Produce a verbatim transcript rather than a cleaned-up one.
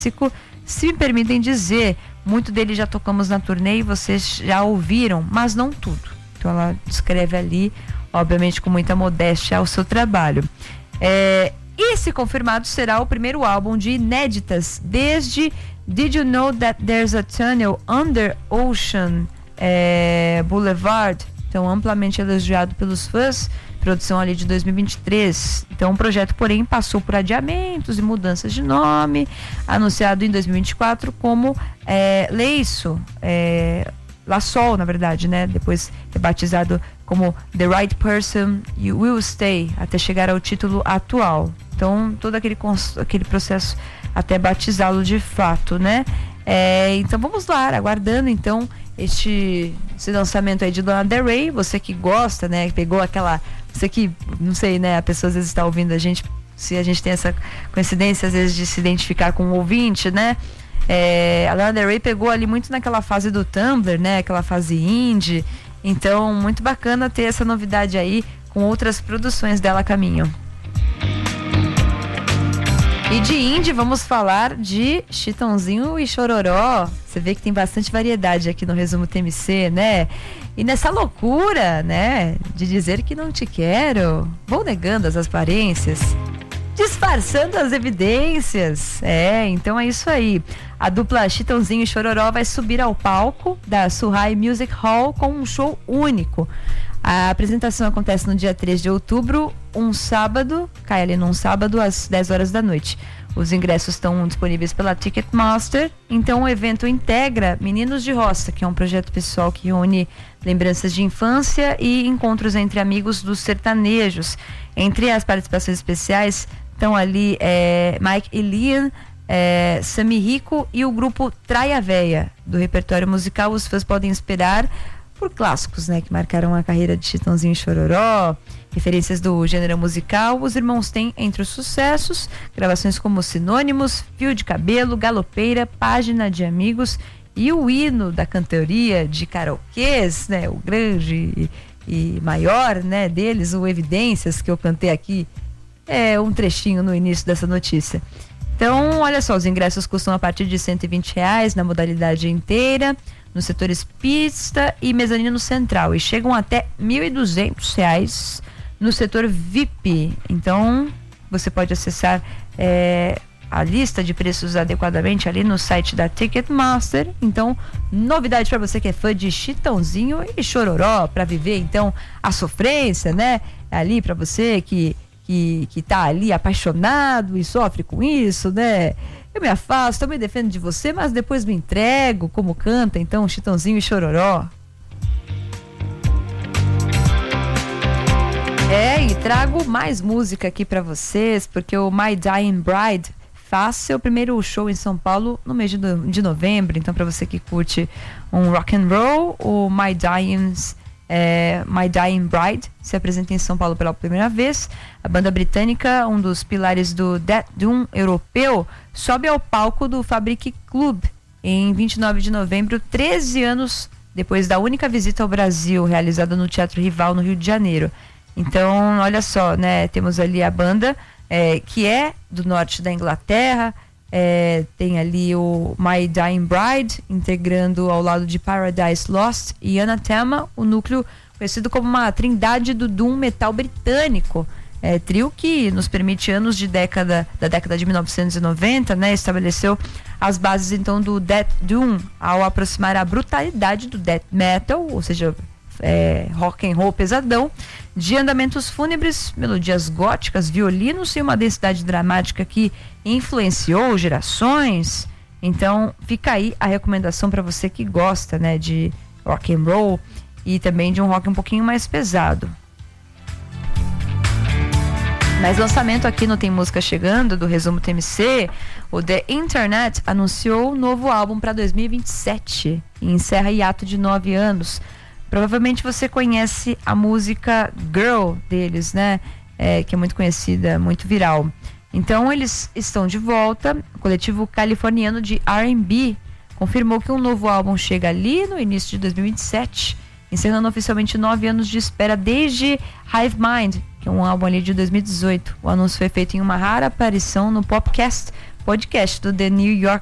se me permitem dizer, muito dele já tocamos na turnê e vocês já ouviram, mas não tudo. Então ela descreve ali, obviamente com muita modéstia, o seu trabalho. É, e se confirmado, será o primeiro álbum de inéditas desde Did You Know That There's a Tunnel Under Ocean é, Boulevard, então amplamente elogiado pelos fãs, produção ali de dois mil e vinte e três. Então o projeto, porém, passou por adiamentos e mudanças de nome, anunciado em dois mil e vinte e quatro como é, Leiço, é, La Sol, na verdade, né? Depois é batizado como The Right Person You Will Stay, até chegar ao título atual. Então todo aquele, aquele processo até batizá-lo de fato, né? É, então vamos lá, aguardando então este esse lançamento aí de Lana Del Rey. Você que gosta, né? Pegou aquela, você que, não sei, né? A pessoa às vezes está ouvindo a gente, se a gente tem essa coincidência às vezes de se identificar com um ouvinte, né? É, a Lana Del Rey pegou ali muito naquela fase do Tumblr, né? Aquela fase indie. Então muito bacana ter essa novidade aí com outras produções dela a caminho. E de indie, vamos falar de Chitãozinho e Chororó. Você vê que tem bastante variedade aqui no Resumo T M C, né? E nessa loucura, né, de dizer que não te quero, vou negando as aparências, disfarçando as evidências. É, então é isso aí. A dupla Chitãozinho e Chororó vai subir ao palco da Surrai Music Hall com um show único. A apresentação acontece no dia três de outubro, um sábado, cai ali num sábado às dez horas da noite. Os ingressos estão disponíveis pela Ticketmaster. Então o evento integra Meninos de Roça, que é um projeto pessoal que reúne lembranças de infância e encontros entre amigos dos sertanejos. Entre as participações especiais estão ali é, Mike e Liam, é, Sami Rico e o grupo Traia Véia. Do repertório musical, os fãs podem esperar por clássicos, né, que marcaram a carreira de Chitãozinho e Chororó, referências do gênero musical. Os irmãos têm entre os sucessos gravações como Sinônimos, Fio de Cabelo, Galopeira, Página de Amigos e o hino da cantoria de karaokês, né, o grande e, e maior, né, deles, o Evidências, que eu cantei aqui, é um trechinho no início dessa notícia. Então, olha só, os ingressos custam a partir de cento e vinte reais na modalidade inteira, nos setores pista e mezanino central, e chegam até mil e duzentos reais no setor V I P. Então você pode acessar é, a lista de preços adequadamente ali no site da Ticketmaster. Então, novidade para você que é fã de Chitãozinho e Chororó, para viver então a sofrência, né? Ali para você que, que, que tá ali apaixonado e sofre com isso, né? Eu me afasto, eu me defendo de você, mas depois me entrego, como canta então Chitãozinho e Chororó. É, e trago mais música aqui pra vocês, porque o My Dying Bride faz seu primeiro show em São Paulo no mês de, no, de novembro. Então, pra você que curte um rock and roll, o My Dying É, My Dying Bride se apresenta em São Paulo pela primeira vez. A banda britânica, um dos pilares do Death Doom europeu, sobe ao palco do Fabric Club em vinte e nove de novembro, treze anos depois da única visita ao Brasil realizada no Teatro Rival no Rio de Janeiro. Então, olha só, né? Temos ali a banda é, que é do norte da Inglaterra. É, tem ali o My Dying Bride integrando ao lado de Paradise Lost e Anathema, o núcleo conhecido como uma trindade do doom metal britânico, é, trio que nos permite anos de década da década de mil novecentos e noventa, né, estabeleceu as bases então do Death Doom ao aproximar a brutalidade do death metal, ou seja, é, rock and roll pesadão, de andamentos fúnebres, melodias góticas, violinos e uma densidade dramática que influenciou gerações. Então fica aí a recomendação para você que gosta, né, de rock and roll e também de um rock um pouquinho mais pesado. Mais lançamento aqui no Tem Música Chegando, do Resumo T M C, o The Internet anunciou um novo álbum para dois mil e vinte e sete e encerra hiato de nove anos. Provavelmente você conhece a música Girl deles, né? É, que é muito conhecida, muito viral. Então eles estão de volta. O coletivo californiano de R and B confirmou que um novo álbum chega ali no início de dois mil e vinte e sete, encerrando oficialmente nove anos de espera desde Hive Mind, que é um álbum ali de dois mil e dezoito. O anúncio foi feito em uma rara aparição no podcast podcast do The New York